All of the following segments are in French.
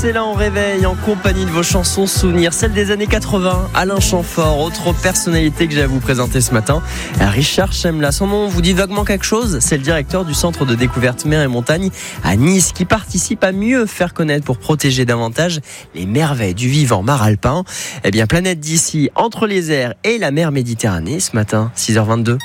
excellent réveil en compagnie de vos chansons souvenirs, celles des années 80. Alain Chamfort, autre personnalité que j'ai à vous présenter ce matin, Richard Chemla. Son nom vous dit vaguement quelque chose? C'est le directeur du centre de découverte mer et montagne à Nice qui participe à mieux faire connaître pour protéger davantage les merveilles du vivant mar alpin. Eh bien, Planète d'ici, entre les airs et la mer Méditerranée ce matin, 6h22.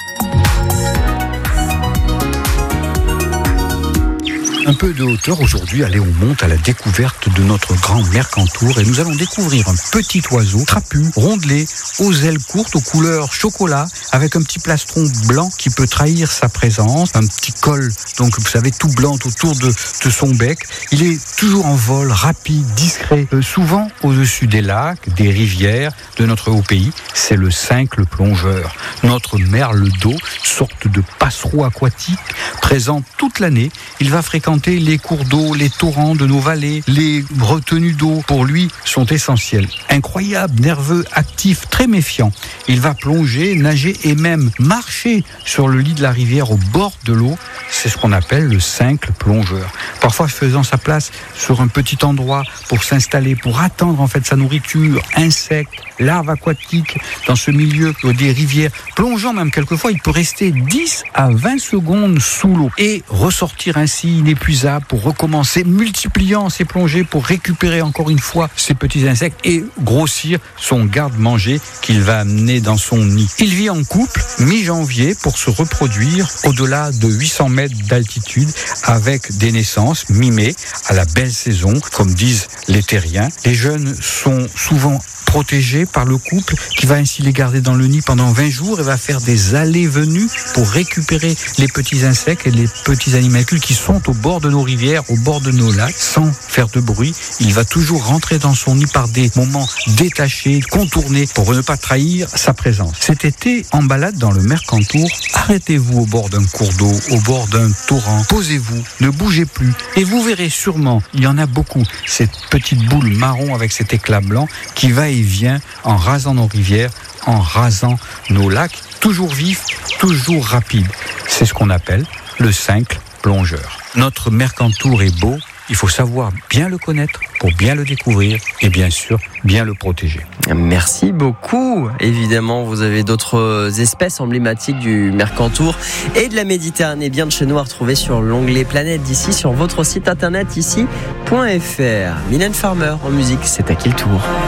Un peu de hauteur aujourd'hui, allez, on monte à la découverte de notre grand Mercantour et nous allons découvrir un petit oiseau trapu, rondelé, aux ailes courtes, aux couleurs chocolat, avec un petit plastron blanc qui peut trahir sa présence, un petit col, donc vous savez, tout blanc autour de son bec. Il est toujours en vol, rapide, discret, souvent au-dessus des lacs, des rivières de notre haut pays. C'est le cincle plongeur, notre merle d'eau, sorte de passereau aquatique, présent toute l'année. Il va fréquenter les cours d'eau, les torrents de nos vallées, les retenues d'eau, pour lui, sont essentiels. Incroyable, nerveux, actif, très méfiant. Il va plonger, nager et même marcher sur le lit de la rivière au bord de l'eau. C'est ce qu'on appelle le cincle plongeur. Parfois faisant sa place sur un petit endroit pour s'installer, pour attendre en fait sa nourriture, insectes, larves aquatiques dans ce milieu des rivières. Plongeant même quelquefois, il peut rester 10 à 20 secondes sous l'eau et ressortir ainsi inépuisable pour recommencer, multipliant ses plongées pour récupérer encore une fois ces petits insectes et grossir son garde-manger qu'il va amener dans son nid. Il vit en couple mi-janvier pour se reproduire au-delà de 800 mètres d'altitude avec des naissances mi-mai à la belle saison, comme disent les terriens. Les jeunes sont souvent protégés par le couple qui va ainsi les garder dans le nid pendant 20 jours et va faire des allées-venues pour récupérer les petits insectes et les petits animalcules qui sont au bord de nos rivières, au bord de nos lacs, sans faire de bruit. Il va toujours rentrer dans son nid par des moments détachés, contournés pour ne pas trahir sa présence. Cet été, en balade dans le Mercantour, arrêtez-vous au bord d'un cours d'eau, au bord d'un torrent, posez-vous, ne bougez plus et vous verrez sûrement, il y en a beaucoup, cette petite boule marron avec cet éclat blanc qui va et vient en rasant nos rivières, en rasant nos lacs, toujours vifs, toujours rapides. C'est ce qu'on appelle le cincle plongeur. Notre Mercantour est beau, il faut savoir bien le connaître pour bien le découvrir et bien sûr bien le protéger. Merci beaucoup. Évidemment, vous avez d'autres espèces emblématiques du Mercantour et de la Méditerranée bien de chez nous à retrouver sur l'onglet Planète d'ici sur votre site internet ici.fr. Mylène Farmer en musique, c'est à qui le tour?